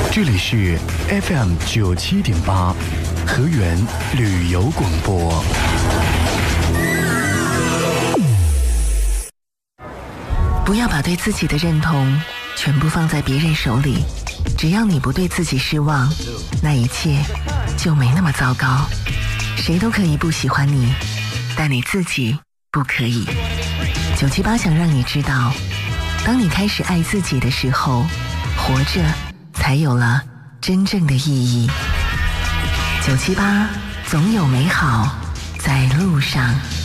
这里是 FM 97.8河源旅游广播。 不要把对自己的认同全部放在别人手里，只要你不对自己失望，那一切就没那么糟糕。谁都可以不喜欢你，但你自己不可以。978想让你知道，当你开始爱自己的时候，活着才有了真正的意义。978总有美好在路上。